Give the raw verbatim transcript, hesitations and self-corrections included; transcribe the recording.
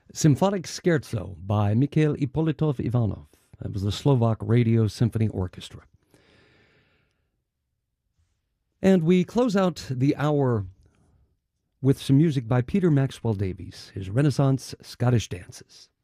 Symphonic Scherzo by Mikhail Ippolitov Ivanov. That was the Slovak Radio Symphony Orchestra. And we close out the hour with some music by Peter Maxwell Davies, his Renaissance Scottish Dances.